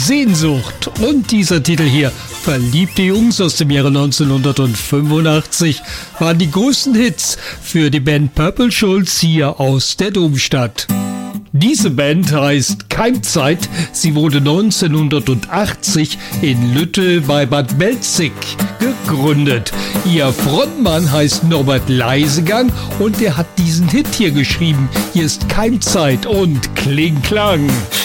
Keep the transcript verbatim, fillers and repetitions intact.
Sehnsucht. Und dieser Titel hier, Verliebte Jungs aus dem Jahre neunzehnhundertfünfundachtzig, waren die größten Hits für die Band Purple Schulz hier aus der Domstadt. Diese Band heißt Keimzeit. Sie wurde neunzehnhundertachtzig in Lütte bei Bad Belzig gegründet. Ihr Frontmann heißt Norbert Leisegang und der hat diesen Hit hier geschrieben. Hier ist Keimzeit und Kling Klang.